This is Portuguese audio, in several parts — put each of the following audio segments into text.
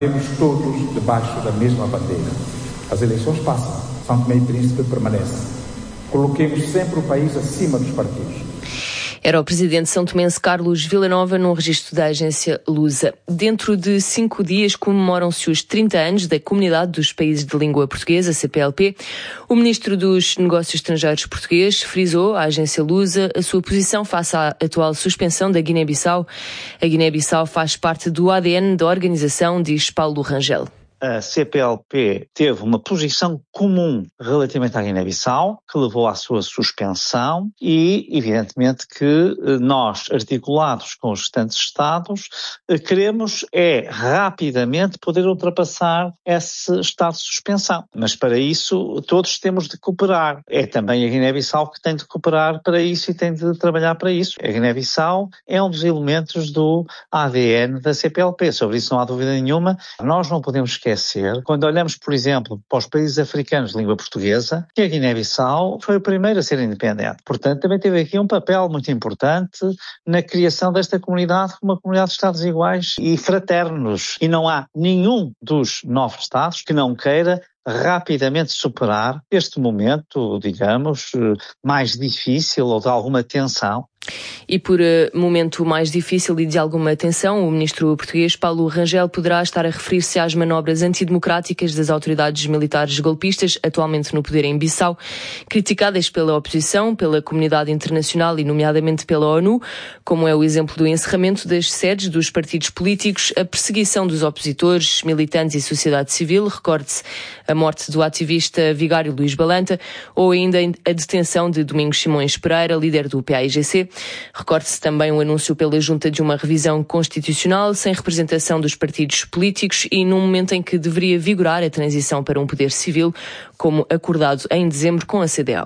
Temos todos debaixo da mesma bandeira. As eleições passam, São Tomé e Príncipe permanece. Coloquemos sempre o país acima dos partidos. Era o presidente são-tomense Carlos Villanova num registro da agência Lusa. Dentro de 5 dias comemoram-se os 30 anos da Comunidade dos Países de Língua Portuguesa, CPLP. O ministro dos Negócios Estrangeiros português frisou à agência Lusa a sua posição face à atual suspensão da Guiné-Bissau. A Guiné-Bissau faz parte do ADN da organização, diz Paulo Rangel. A CPLP teve uma posição comum relativamente à Guiné-Bissau, que levou à sua suspensão e, evidentemente, que nós, articulados com os restantes Estados, queremos rapidamente poder ultrapassar esse estado de suspensão. Mas para isso todos temos de cooperar. É também a Guiné-Bissau que tem de cooperar para isso e tem de trabalhar para isso. A Guiné-Bissau é um dos elementos do ADN da CPLP. Sobre isso não há dúvida nenhuma. Nós não podemos esquecer, quando olhamos, por exemplo, para os países africanos de língua portuguesa, que a Guiné-Bissau foi o primeiro a ser independente. Portanto, também teve aqui um papel muito importante na criação desta comunidade, uma comunidade de Estados iguais e fraternos. E não há nenhum dos 9 Estados que não queira rapidamente superar este momento, digamos, mais difícil ou de alguma tensão. E por momento mais difícil e de alguma tensão, o ministro português Paulo Rangel poderá estar a referir-se às manobras antidemocráticas das autoridades militares golpistas atualmente no poder em Bissau, criticadas pela oposição, pela comunidade internacional e nomeadamente pela ONU, como é o exemplo do encerramento das sedes dos partidos políticos, a perseguição dos opositores, militantes e sociedade civil, recorde-se a morte do ativista vigário Luís Balanta, ou ainda a detenção de Domingos Simões Pereira, líder do PAIGC. Recorde-se também o anúncio pela Junta de uma revisão constitucional sem representação dos partidos políticos e num momento em que deveria vigorar a transição para um poder civil, como acordado em dezembro com a CDAO.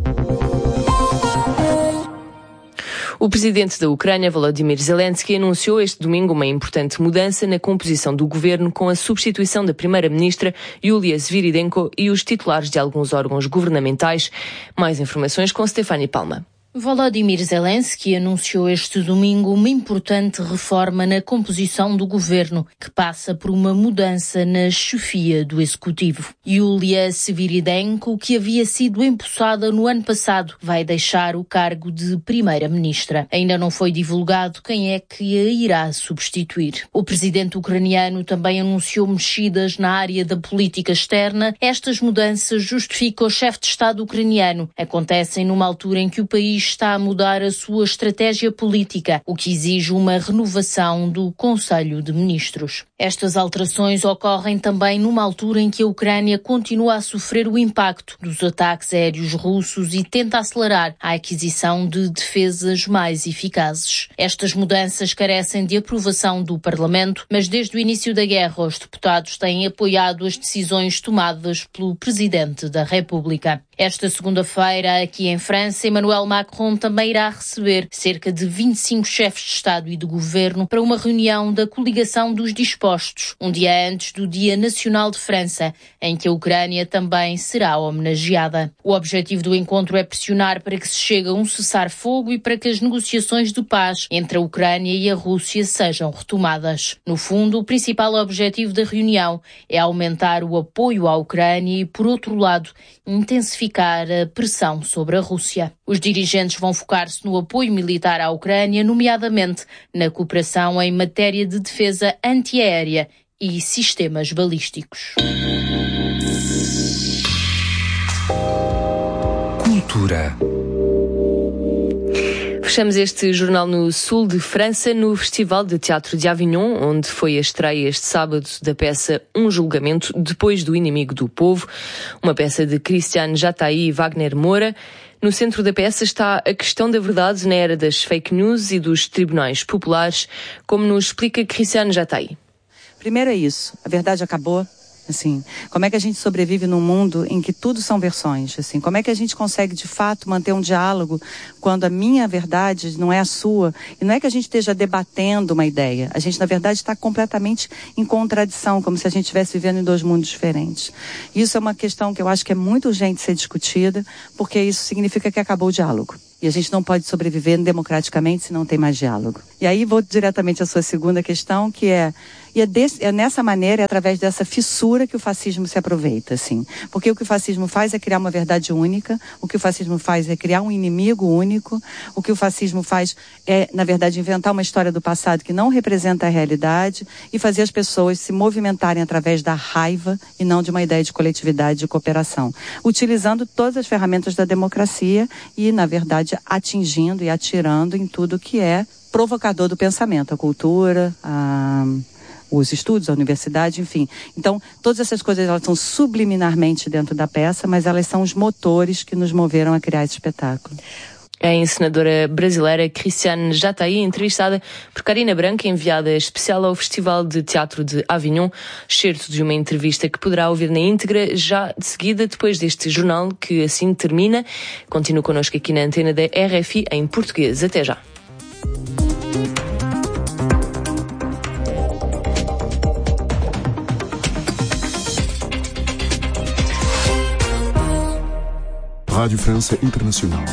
O presidente da Ucrânia, Volodymyr Zelensky, anunciou este domingo uma importante mudança na composição do governo com a substituição da primeira-ministra Yulia Sviridenko e os titulares de alguns órgãos governamentais. Mais informações com Stefania Palma. Volodymyr Zelensky anunciou este domingo uma importante reforma na composição do governo, que passa por uma mudança na chefia do executivo. Yulia Sviridenko, que havia sido empossada no ano passado, vai deixar o cargo de primeira-ministra. Ainda não foi divulgado quem é que a irá substituir. O presidente ucraniano também anunciou mexidas na área da política externa. Estas mudanças, justifica o chefe de Estado ucraniano, acontecem numa altura em que o país está a mudar a sua estratégia política, o que exige uma renovação do Conselho de Ministros. Estas alterações ocorrem também numa altura em que a Ucrânia continua a sofrer o impacto dos ataques aéreos russos e tenta acelerar a aquisição de defesas mais eficazes. Estas mudanças carecem de aprovação do Parlamento, mas desde o início da guerra os deputados têm apoiado as decisões tomadas pelo Presidente da República. Esta segunda-feira, aqui em França, Emmanuel Macron também irá receber cerca de 25 chefes de Estado e de Governo para uma reunião da Coligação dos Dispostos, um dia antes do Dia Nacional de França, em que a Ucrânia também será homenageada. O objetivo do encontro é pressionar para que se chegue a um cessar-fogo e para que as negociações de paz entre a Ucrânia e a Rússia sejam retomadas. No fundo, o principal objetivo da reunião é aumentar o apoio à Ucrânia e, por outro lado, intensificar a pressão sobre a Rússia. Os dirigentes vão focar-se no apoio militar à Ucrânia, nomeadamente na cooperação em matéria de defesa antiaérea e sistemas balísticos. Cultura. Fechamos este jornal no sul de França, no Festival de Teatro de Avignon, onde foi a estreia este sábado da peça Um Julgamento depois do Inimigo do Povo, uma peça de Christiane Jataï e Wagner Moura. No centro da peça está a questão da verdade na era das fake news e dos tribunais populares, como nos explica Christiane Jataï. Primeiro é isso, a verdade acabou. Assim, como é que a gente sobrevive num mundo em que tudo são versões? Assim, como é que a gente consegue, de fato, manter um diálogo quando a minha verdade não é a sua? E não é que a gente esteja debatendo uma ideia. A gente, na verdade, está completamente em contradição, como se a gente estivesse vivendo em 2 mundos diferentes. Isso é uma questão que eu acho que é muito urgente ser discutida, porque isso significa que acabou o diálogo. E a gente não pode sobreviver democraticamente se não tem mais diálogo. E aí vou diretamente à sua segunda questão, que é E é nessa maneira, é através dessa fissura que o fascismo se aproveita, assim. Porque o que o fascismo faz é criar uma verdade única, o que o fascismo faz é criar um inimigo único, o que o fascismo faz é, na verdade, inventar uma história do passado que não representa a realidade e fazer as pessoas se movimentarem através da raiva e não de uma ideia de coletividade, de cooperação. Utilizando todas as ferramentas da democracia e, na verdade, atingindo e atirando em tudo que é provocador do pensamento, a cultura, os estudos, a universidade, enfim. Então, todas essas coisas elas estão subliminarmente dentro da peça, mas elas são os motores que nos moveram a criar esse espetáculo. A encenadora brasileira Cristiane Jatahy, entrevistada por Karina Branco, enviada especial ao Festival de Teatro de Avignon, certo de uma entrevista que poderá ouvir na íntegra já de seguida, depois deste jornal, que assim termina. Continua connosco aqui na antena da RFI em português. Até já. Rádio França Internacional.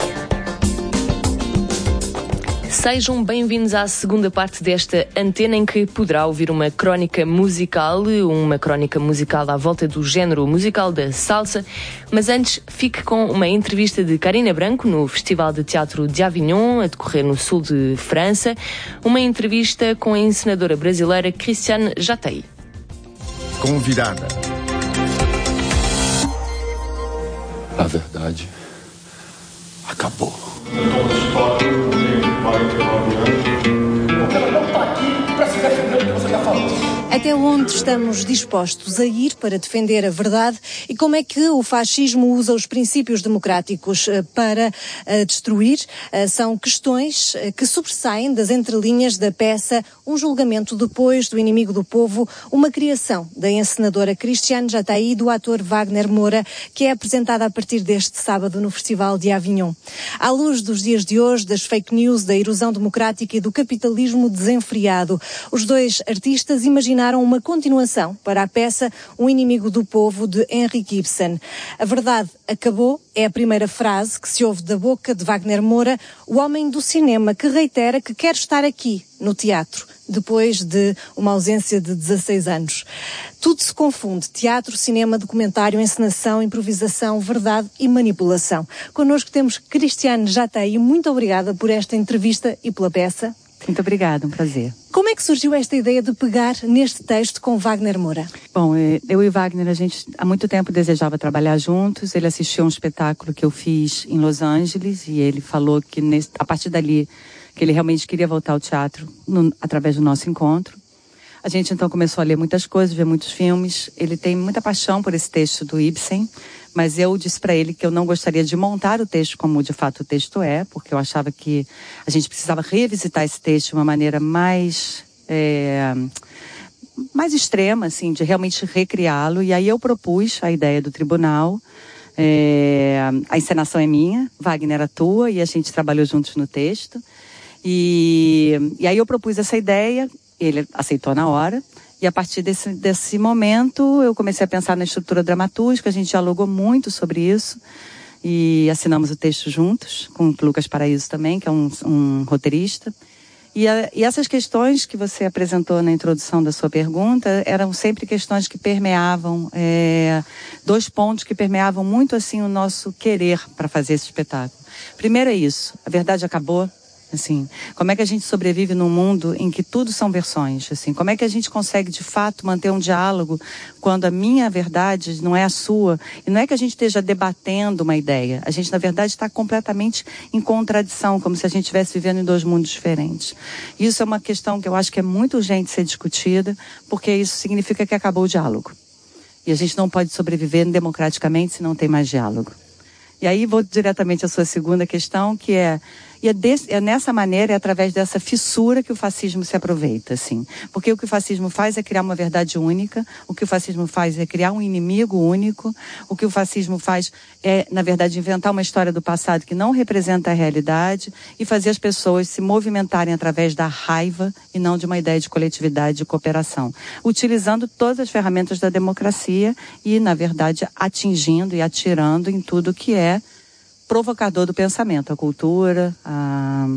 Sejam bem-vindos à segunda parte desta antena em que poderá ouvir uma crónica musical à volta do género musical da salsa. Mas antes, fique com uma entrevista de Karina Branco no Festival de Teatro de Avignon, a decorrer no sul de França. Uma entrevista com a encenadora brasileira Cristiane Jatahy. Convidada. A verdade acabou. Ela não está aqui para se defender do que você está falando. Até onde estamos dispostos a ir para defender a verdade e como é que o fascismo usa os princípios democráticos para destruir? São questões que sobressaem das entrelinhas da peça Um Julgamento Depois do Inimigo do Povo, uma criação da encenadora Cristiane Jatahy e do ator Wagner Moura, que é apresentada a partir deste sábado no Festival de Avignon. À luz dos dias de hoje, das fake news, da erosão democrática e do capitalismo desenfreado, os dois artistas imaginaram uma continuação para a peça Um Inimigo do Povo, de Henrik Ibsen. A verdade acabou é a primeira frase que se ouve da boca de Wagner Moura, o homem do cinema que reitera que quer estar aqui, no teatro, depois de uma ausência de 16 anos. Tudo se confunde: teatro, cinema, documentário, encenação, improvisação, verdade e manipulação. Connosco temos Cristiane Jatahy. Muito obrigada por esta entrevista e pela peça. Muito obrigada, um prazer. Como é que surgiu esta ideia de pegar neste texto com Wagner Moura? Bom, eu e Wagner, a gente há muito tempo desejava trabalhar juntos. Ele assistiu a um espetáculo que eu fiz em Los Angeles e ele falou que a partir dali que ele realmente queria voltar ao teatro através do nosso encontro. A gente então começou a ler muitas coisas, ver muitos filmes. Ele tem muita paixão por esse texto do Ibsen, mas eu disse para ele que eu não gostaria de montar o texto como de fato o texto é, porque eu achava que a gente precisava revisitar esse texto de uma maneira mais extrema, assim, de realmente recriá-lo. E aí eu propus a ideia do tribunal. A encenação é minha, Wagner atua e a gente trabalhou juntos no texto. E aí eu propus essa ideia, ele aceitou na hora. E a partir desse momento eu comecei a pensar na estrutura dramatúrgica, a gente dialogou muito sobre isso e assinamos o texto juntos, com o Lucas Paraíso também, que é um roteirista. E essas questões que você apresentou na introdução da sua pergunta eram sempre questões que permeavam, dois pontos que permeavam muito assim o nosso querer para fazer esse espetáculo. Primeiro é isso, a verdade acabou. Assim, como é que a gente sobrevive num mundo em que tudo são versões? Assim, como é que a gente consegue, de fato, manter um diálogo quando a minha verdade não é a sua? E não é que a gente esteja debatendo uma ideia. A gente, na verdade, está completamente em contradição, como se a gente estivesse vivendo em dois mundos diferentes. Isso é uma questão que eu acho que é muito urgente ser discutida, porque isso significa que acabou o diálogo. E a gente não pode sobreviver democraticamente se não tem mais diálogo. E aí vou diretamente à sua segunda questão, que é nessa maneira, é através dessa fissura que o fascismo se aproveita, assim. Porque o que o fascismo faz é criar uma verdade única, o que o fascismo faz é criar um inimigo único, o que o fascismo faz é, na verdade, inventar uma história do passado que não representa a realidade e fazer as pessoas se movimentarem através da raiva e não de uma ideia de coletividade, de cooperação. Utilizando todas as ferramentas da democracia e, na verdade, atingindo e atirando em tudo que é provocador do pensamento, a cultura,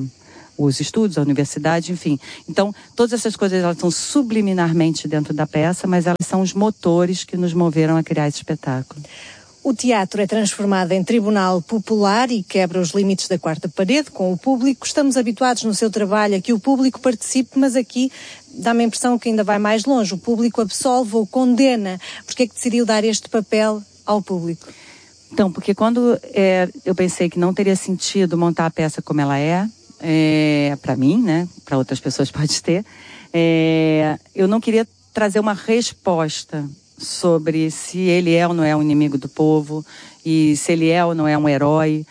os estudos, a universidade, enfim. Então, todas essas coisas elas estão subliminarmente dentro da peça, mas elas são os motores que nos moveram a criar esse espetáculo. O teatro é transformado em tribunal popular e quebra os limites da quarta parede com o público. Estamos habituados no seu trabalho a que o público participe, mas aqui dá-me a impressão que ainda vai mais longe. O público absolve ou condena. Por que é que decidiu dar este papel ao público? Então, porque quando eu pensei que não teria sentido montar a peça como ela para mim, né? Para outras pessoas pode ter, eu não queria trazer uma resposta sobre se ele é ou não é um inimigo do povo e se ele é ou não é um herói.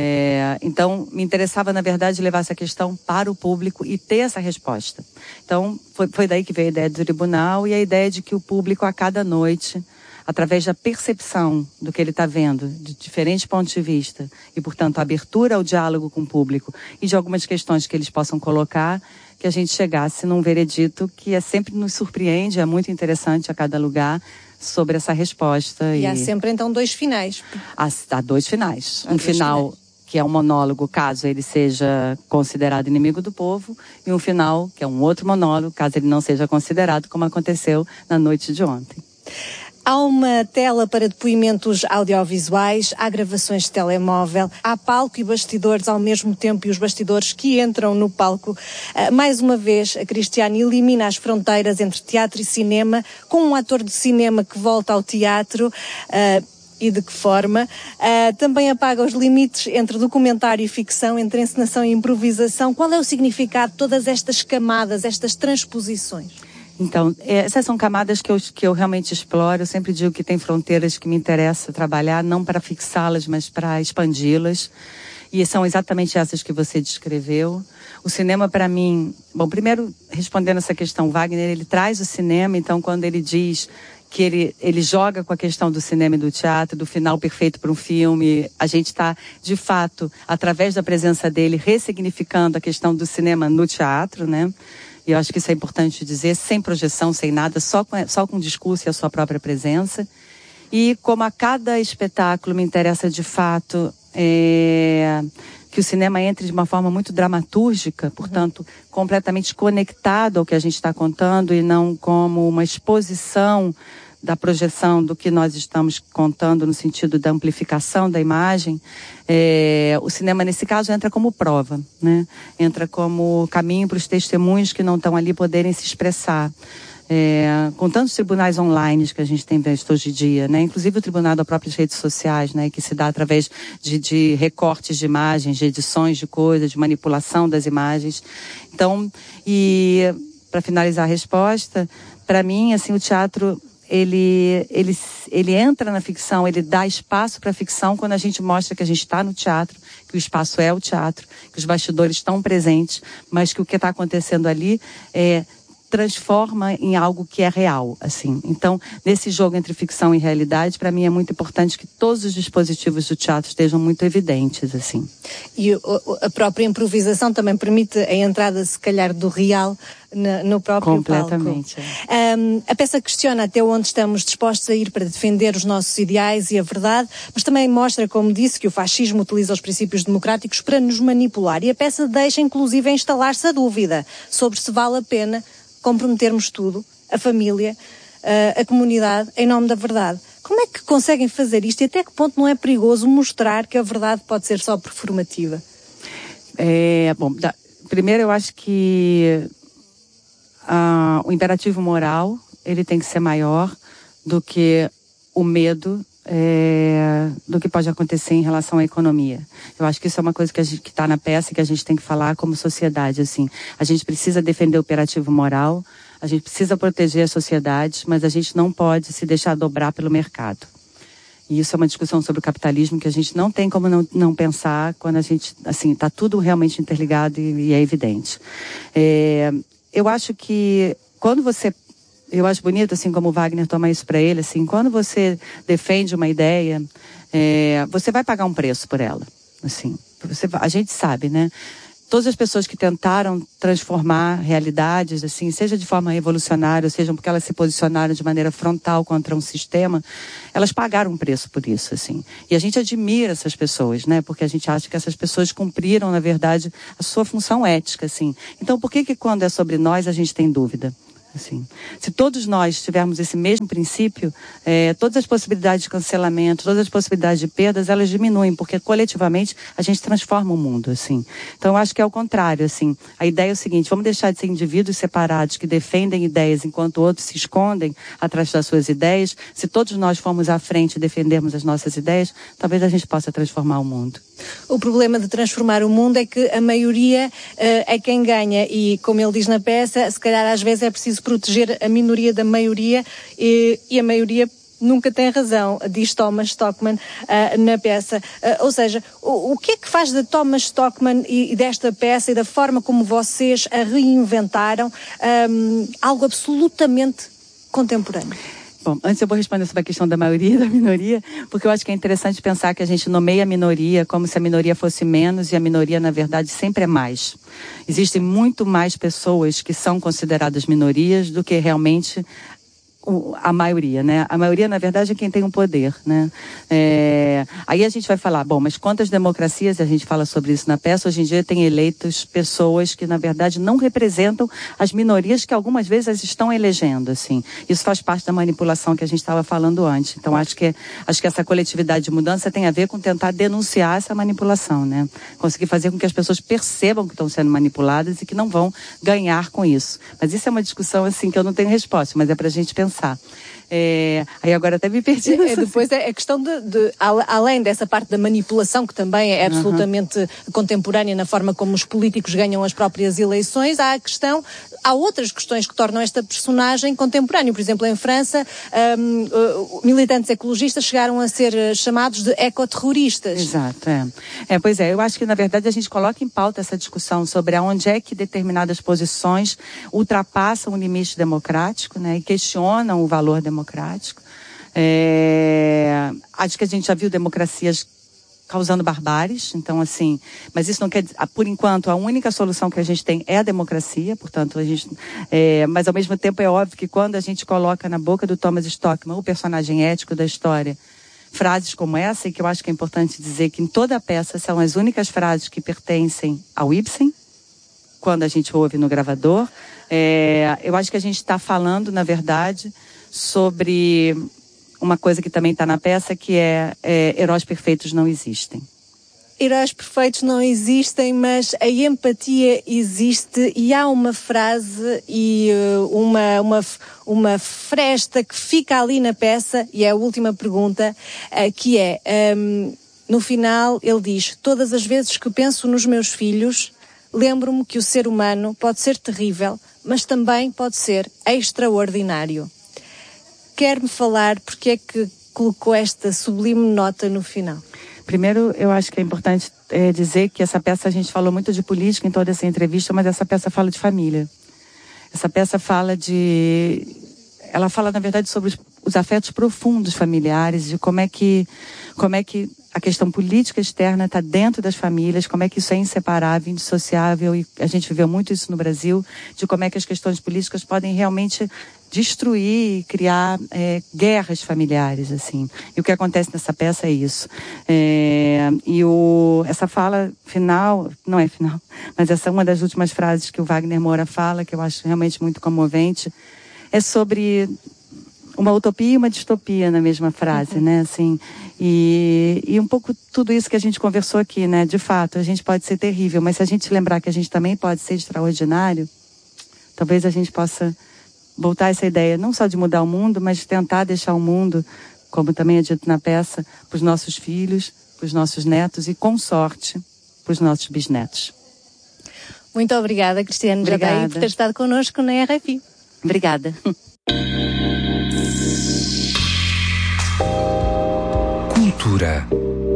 Então, me interessava, na verdade, levar essa questão para o público e ter essa resposta. Então, foi daí que veio a ideia do tribunal e a ideia de que o público, a cada noite, através da percepção do que ele está vendo, de diferentes pontos de vista, e, portanto, a abertura ao diálogo com o público e de algumas questões que eles possam colocar, que a gente chegasse num veredito que sempre nos surpreende, é muito interessante a cada lugar, sobre essa resposta. E há sempre, então, 2 finais. Há 2 finais. Um final que é um monólogo, caso ele seja considerado inimigo do povo, e um final, que é um outro monólogo, caso ele não seja considerado, como aconteceu na noite de ontem. Há uma tela para depoimentos audiovisuais, há gravações de telemóvel, há palco e bastidores ao mesmo tempo e os bastidores que entram no palco. Mais uma vez, a Cristiane elimina as fronteiras entre teatro e cinema, com um ator de cinema que volta ao teatro. E de que forma? Também apaga os limites entre documentário e ficção, entre encenação e improvisação. Qual é o significado de todas estas camadas, estas transposições? Então, essas são camadas que eu realmente exploro. Eu sempre digo que tem fronteiras que me interessa trabalhar, não para fixá-las, mas para expandi-las. E são exatamente essas que você descreveu. O cinema, para mim... Bom, primeiro, respondendo essa questão, Wagner, ele traz o cinema, então quando ele diz que ele joga com a questão do cinema e do teatro, do final perfeito para um filme, a gente está, de fato, através da presença dele, ressignificando a questão do cinema no teatro, né? E eu acho que isso é importante dizer, sem projeção, sem nada, só com o discurso e a sua própria presença. E como a cada espetáculo me interessa de fato que o cinema entre de uma forma muito dramatúrgica, portanto, completamente conectado ao que a gente está contando e não como uma exposição da projeção do que nós estamos contando no sentido da amplificação da imagem, o cinema, nesse caso, entra como prova, né? Entra como caminho para os testemunhos que não estão ali poderem se expressar. Com tantos tribunais online que a gente tem visto hoje em dia, né? Inclusive o tribunal das próprias redes sociais, né? Que se dá através de recortes de imagens, de edições de coisas, de manipulação das imagens. Então, e para finalizar a resposta, para mim, assim, o teatro... Ele entra na ficção, ele dá espaço para a ficção quando a gente mostra que a gente está no teatro, que o espaço é o teatro, que os bastidores estão presentes, mas que o que está acontecendo ali transforma em algo que é real, assim. Então, nesse jogo entre ficção e realidade, para mim é muito importante que todos os dispositivos do teatro estejam muito evidentes, assim. E a própria improvisação também permite a entrada, se calhar, do real no próprio completamente, palco. A peça questiona até onde estamos dispostos a ir para defender os nossos ideais e a verdade, mas também mostra, como disse, que o fascismo utiliza os princípios democráticos para nos manipular. E a peça deixa, inclusive, instalar-se a dúvida sobre se vale a pena comprometermos tudo, a família, a comunidade, em nome da verdade. Como é que conseguem fazer isto e até que ponto não é perigoso mostrar que a verdade pode ser só performativa? Primeiro eu acho que o imperativo moral, ele tem que ser maior do que o medo do que pode acontecer em relação à economia. Eu acho que isso é uma coisa que está na peça e que a gente tem que falar como sociedade, assim. A gente precisa defender o imperativo moral, a gente precisa proteger a sociedade, mas a gente não pode se deixar dobrar pelo mercado. E isso é uma discussão sobre o capitalismo que a gente não tem como não pensar quando a gente, assim, está tudo realmente interligado e é evidente. Eu acho que eu acho bonito, assim, como o Wagner toma isso para ele, assim, quando você defende uma ideia, você vai pagar um preço por ela, assim, a gente sabe, né? todas as pessoas que tentaram transformar realidades, assim, seja de forma revolucionária, seja porque elas se posicionaram de maneira frontal contra um sistema, elas pagaram um preço por isso, assim. E a gente admira essas pessoas, né? Porque a gente acha que essas pessoas cumpriram, na verdade, a sua função ética, assim. Então, por que quando é sobre nós a gente tem dúvida? Assim, se todos nós tivermos esse mesmo princípio, todas as possibilidades de cancelamento, todas as possibilidades de perdas, elas diminuem, porque coletivamente a gente transforma o mundo, assim. Então eu acho que é o contrário, assim. A ideia é o seguinte: vamos deixar de ser indivíduos separados que defendem ideias enquanto outros se escondem atrás das suas ideias. Se todos nós formos à frente e defendermos as nossas ideias, talvez a gente possa transformar o mundo. O problema de transformar o mundo é que a maioria é quem ganha e, como ele diz na peça, se calhar às vezes é preciso proteger a minoria da maioria e a maioria nunca tem razão, diz Thomas Stockmann na peça. Ou seja, o que é que faz de Thomas Stockmann e desta peça e da forma como vocês a reinventaram algo absolutamente contemporâneo? Bom, antes eu vou responder sobre a questão da maioria e da minoria, porque eu acho que é interessante pensar que a gente nomeia a minoria como se a minoria fosse menos e a minoria, na verdade, sempre é mais. Existem muito mais pessoas que são consideradas minorias do que realmente a maioria, né? A maioria, na verdade, é quem tem o poder, né? Aí a gente vai falar, bom, mas quantas democracias, a gente fala sobre isso na peça, hoje em dia tem eleitos pessoas que, na verdade, não representam as minorias que algumas vezes as estão elegendo, assim. Isso faz parte da manipulação que a gente estava falando antes. Então, acho que essa coletividade de mudança tem a ver com tentar denunciar essa manipulação, né? Conseguir fazer com que as pessoas percebam que estão sendo manipuladas e que não vão ganhar com isso. Mas isso é uma discussão, assim, que eu não tenho resposta, mas é pra gente pensar. Aí agora até me perdi. Depois é a questão além dessa parte da manipulação, que também é absolutamente contemporânea na forma como os políticos ganham as próprias eleições, há outras questões que tornam esta personagem contemporânea. Por exemplo, em França, militantes ecologistas chegaram a ser chamados de ecoterroristas. Exato, pois é, eu acho que na verdade a gente coloca em pauta essa discussão sobre aonde é que determinadas posições ultrapassam o limite democrático, né, e questionam o valor democrático. Acho que a gente já viu democracias causando barbáries, então assim, mas isso não quer dizer, por enquanto a única solução que a gente tem é a democracia, portanto mas ao mesmo tempo é óbvio que quando a gente coloca na boca do Thomas Stockmann, o personagem ético da história, frases como essa, e que eu acho que é importante dizer que em toda a peça são as únicas frases que pertencem ao Ibsen, quando a gente ouve no gravador, eu acho que a gente está falando, na verdade, sobre uma coisa que também está na peça, que heróis perfeitos não existem. Heróis perfeitos não existem, mas a empatia existe, e há uma frase e uma fresta que fica ali na peça, e é a última pergunta, que é, no final ele diz: todas as vezes que penso nos meus filhos, lembro-me que o ser humano pode ser terrível, mas também pode ser extraordinário. Quer-me falar porque é que colocou esta sublime nota no final? Primeiro, eu acho que é importante dizer que essa peça, a gente falou muito de política em toda essa entrevista, mas essa peça fala de família. Essa peça fala ela fala, na verdade, sobre os afetos profundos familiares, de como é que a questão política externa está dentro das famílias, como é que isso é inseparável, indissociável, e a gente viveu muito isso no Brasil, de como é que as questões políticas podem realmente destruir e criar guerras familiares, assim. E o que acontece nessa peça é isso. Essa fala final, não é final, mas essa é uma das últimas frases que o Wagner Moura fala, que eu acho realmente muito comovente, é sobre uma utopia e uma distopia na mesma frase, né, assim, e um pouco tudo isso que a gente conversou aqui, né, de fato, a gente pode ser terrível, mas se a gente lembrar que a gente também pode ser extraordinário, talvez a gente possa voltar a essa ideia, não só de mudar o mundo, mas de tentar deixar o mundo, como também é dito na peça, para os nossos filhos, para os nossos netos e, com sorte, para os nossos bisnetos. Muito obrigada, Cristiane Jadaí, por ter estado connosco na RFI. Obrigada. Cultura.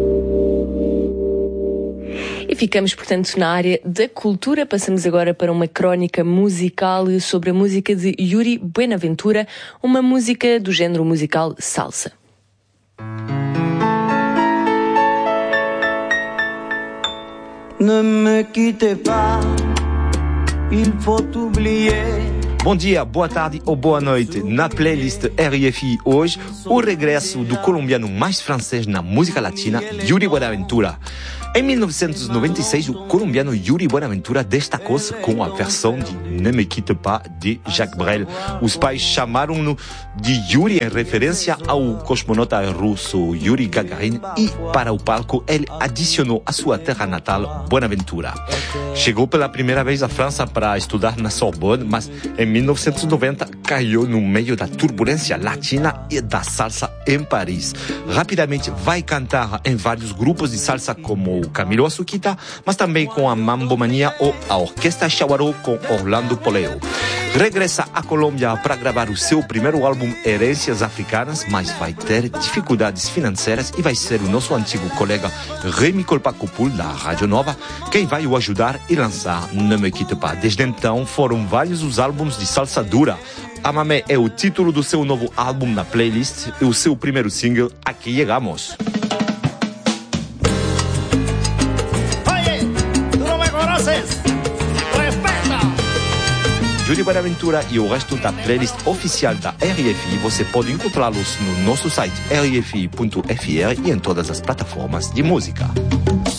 E ficamos, portanto, na área da cultura. Passamos agora para uma crónica musical sobre a música de Yuri Buenaventura, uma música do género musical salsa. Ne me quittez pas, il faut oublier. Bom dia, boa tarde ou boa noite. Na playlist RFI hoje, o regresso do colombiano mais francês na música latina, Yuri Buenaventura. Em 1996, o colombiano Yuri Buenaventura destacou-se com a versão de Ne me quitte pas de Jacques Brel. Os pais chamaram-no de Yuri em referência ao cosmonauta russo Yuri Gagarin e, para o palco, ele adicionou a sua terra natal, Buenaventura. Chegou pela primeira vez à França para estudar na Sorbonne, mas em 1990 caiu no meio da turbulência latina e da salsa em Paris. Rapidamente vai cantar em vários grupos de salsa como o Camilo Azuquita, mas também com a Mambo Mania ou a Orquestra Chawaró com Orlando Poleo. Regressa à Colômbia para gravar o seu primeiro álbum Herências Africanas, mas vai ter dificuldades financeiras e vai ser o nosso antigo colega Remy Colpacopul, da Rádio Nova, quem vai o ajudar e lançar Ne me quitte pas. Desde então foram vários os álbuns de salsa dura. Amame é o título do seu novo álbum na playlist e o seu primeiro single, Aqui Llegamos. Yuri Buenaventura e o resto da playlist oficial da RFI você pode encontrá-los no nosso site rfi.fr e em todas as plataformas de música.